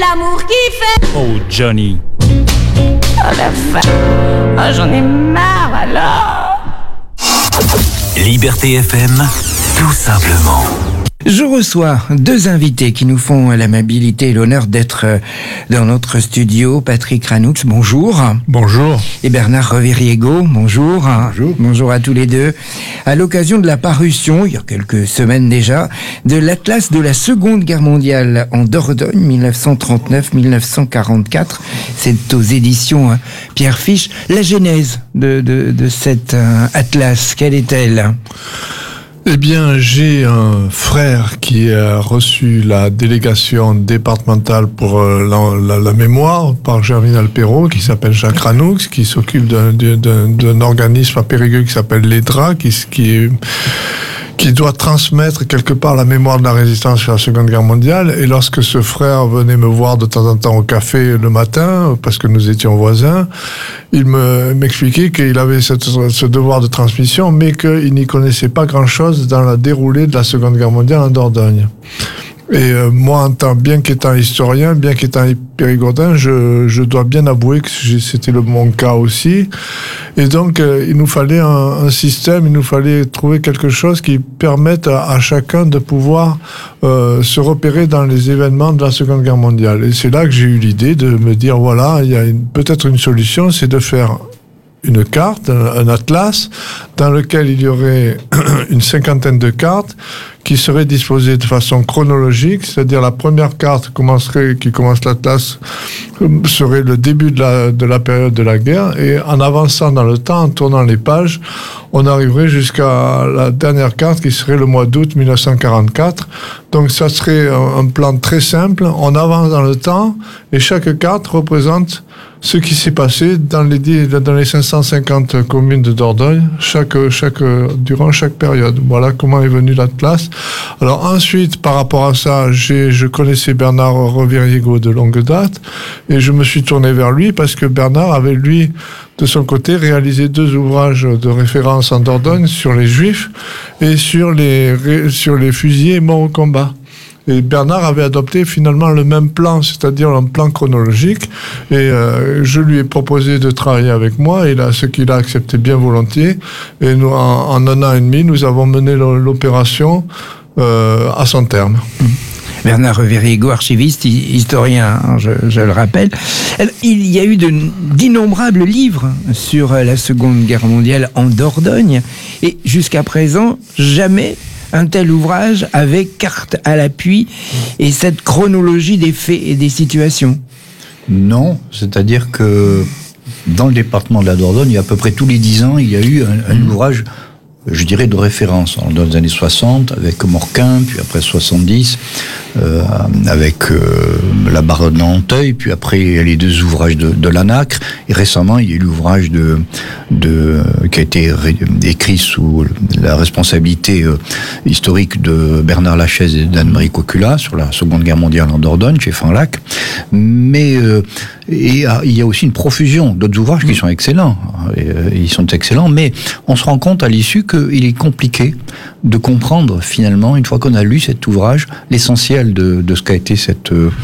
l'amour qui fait. Oh, Johnny. Oh la vache. Oh, j'en ai marre alors. Liberté FM, tout simplement. Je reçois deux invités qui nous font l'amabilité et l'honneur d'être dans notre studio. Patrick Ranoux, bonjour. Bonjour. Et Bernard Reveriego, bonjour. Bonjour. Bonjour à tous les deux. À l'occasion de la parution, il y a quelques semaines déjà, de l'Atlas de la Seconde Guerre mondiale en Dordogne, 1939-1944, c'est aux éditions Pierre Fiche. La genèse de cet Atlas, quelle est-elle ? Eh bien, j'ai un frère qui a reçu la délégation départementale pour la mémoire par Germinal Perrault, qui s'appelle Jacques Ranoux, qui s'occupe d'un organisme à Périgueux qui s'appelle l'EDRA, qui doit transmettre quelque part la mémoire de la résistance sur la Seconde Guerre mondiale. Et lorsque ce frère venait me voir de temps en temps au café le matin, parce que nous étions voisins, il m'expliquait qu'il avait ce devoir de transmission, mais qu'il n'y connaissait pas grand-chose dans la déroulée de la Seconde Guerre mondiale en Dordogne. Et moi, bien qu'étant historien, bien qu'étant périgourdin, je dois bien avouer que c'était mon cas aussi. Et donc, il nous fallait un système, il nous fallait trouver quelque chose qui permette à chacun de pouvoir se repérer dans les événements de la Seconde Guerre mondiale. Et c'est là que j'ai eu l'idée de me dire, voilà, il y a peut-être une solution, c'est de faire une carte, un atlas, dans lequel il y aurait une cinquantaine de cartes qui seraient disposées de façon chronologique, c'est-à-dire la première carte qui commence l'atlas serait le début de la période de la guerre, et en avançant dans le temps, en tournant les pages, on arriverait jusqu'à la dernière carte qui serait le mois d'août 1944. Donc ça serait un plan très simple, on avance dans le temps, et chaque carte représente ce qui s'est passé dans les 550 communes de Dordogne, durant chaque période. Voilà comment est venu l'Atlas. Alors ensuite, par rapport à ça, je connaissais Bernard Reveriego de longue date, et je me suis tourné vers lui parce que Bernard avait, lui, de son côté, réalisé 2 ouvrages de référence en Dordogne sur les Juifs et sur les fusillés morts au combat. Et Bernard avait adopté finalement le même plan, c'est-à-dire un plan chronologique. Et je lui ai proposé de travailler avec moi, ce qu'il a accepté bien volontiers. Et nous, en 1 an et demi, nous avons mené l'opération à son terme. Bernard Reveriego, archiviste, historien, je le rappelle. Alors, il y a eu d'innombrables livres sur la Seconde Guerre mondiale en Dordogne. Et jusqu'à présent, jamais un tel ouvrage avec carte à l'appui et cette chronologie des faits et des situations. Non, c'est-à-dire que dans le département de la Dordogne, à peu près tous les 10 ans, il y a eu un ouvrage, je dirais, de référence. Dans les années 60, avec Morquin, puis après 70, avec la Barre de Nanteuil, puis après il y a les 2 ouvrages de Lanacre, et récemment il y a eu l'ouvrage qui a été écrit sous la responsabilité historique de Bernard Lachaise et d'Anne-Marie Cocula sur la Seconde Guerre mondiale en Dordogne, chez Fanlac. Mais il y a aussi une profusion d'autres ouvrages qui sont excellents. Ils sont excellents, mais on se rend compte à l'issue qu'il est compliqué de comprendre finalement, une fois qu'on a lu cet ouvrage, l'essentiel de ce qu'a été cette